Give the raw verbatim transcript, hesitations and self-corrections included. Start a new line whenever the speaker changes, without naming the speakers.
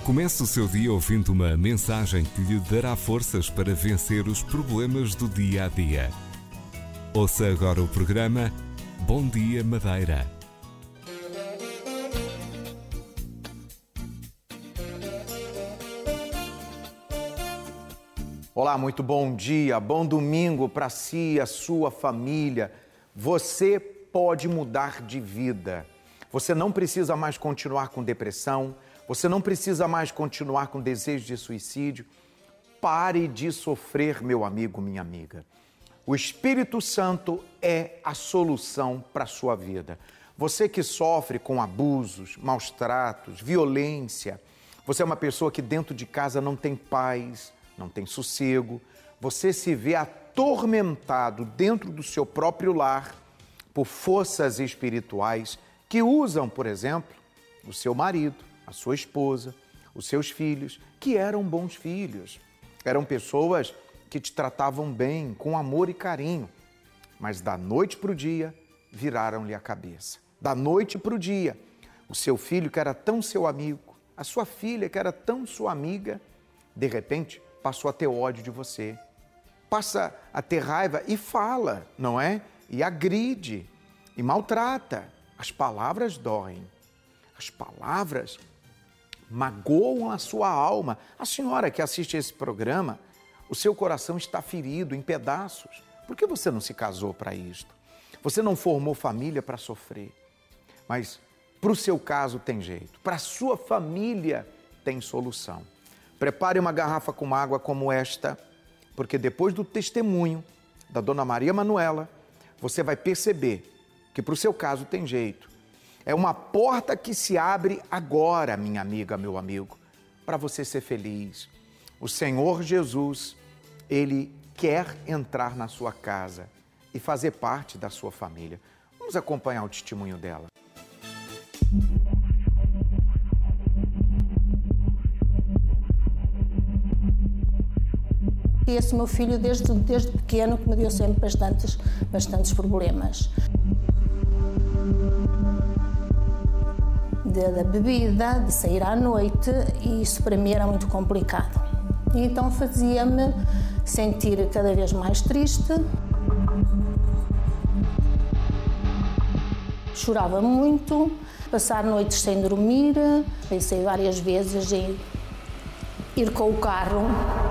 Comece o seu dia ouvindo uma mensagem que lhe dará forças para vencer os problemas do dia a dia. Ouça agora o programa Bom Dia Madeira.
Olá, muito bom dia, bom domingo para si e a sua família. Você pode mudar de vida. Você não precisa mais continuar com depressão, você não precisa mais continuar com desejo de suicídio. Pare de sofrer, meu amigo, minha amiga. O Espírito Santo é a solução para a sua vida. Você que sofre com abusos, maus tratos, violência, você é uma pessoa que dentro de casa não tem paz, não tem sossego, você se vê atormentado dentro do seu próprio lar por forças espirituais que usam, por exemplo, o seu marido, a sua esposa, os seus filhos, que eram bons filhos, eram pessoas que te tratavam bem, com amor e carinho, mas da noite para o dia viraram-lhe a cabeça. Da noite para o dia, o seu filho que era tão seu amigo, a sua filha que era tão sua amiga, de repente passou a ter ódio de você, passa a ter raiva e fala, não é? E agride, e maltrata. As palavras doem, as palavras magoam a sua alma. A senhora que assiste esse programa, o seu coração está ferido em pedaços. Por que você não se casou para isto? Você não formou família para sofrer. Mas para o seu caso tem jeito, para a sua família tem solução. Prepare uma garrafa com água como esta, porque depois do testemunho da Dona Maria Manuela, você vai perceber que para o seu caso tem jeito. É uma porta que se abre agora, minha amiga, meu amigo, para você ser feliz. O Senhor Jesus, Ele quer entrar na sua casa e fazer parte da sua família. Vamos acompanhar o testemunho dela.
Esse meu filho, desde, desde pequeno, que me deu sempre bastantes, bastantes problemas. De, da bebida, de sair à noite, e isso para mim era muito complicado. E então fazia-me sentir cada vez mais triste. Chorava muito, passar noites sem dormir. Pensei várias vezes em ir com o carro